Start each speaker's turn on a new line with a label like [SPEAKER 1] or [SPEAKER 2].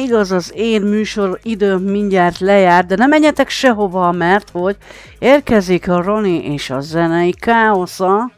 [SPEAKER 1] igaz, az én műsor időm mindjárt lejár, de ne menjetek sehova, mert hogy érkezik a Roni és a zenei káosza.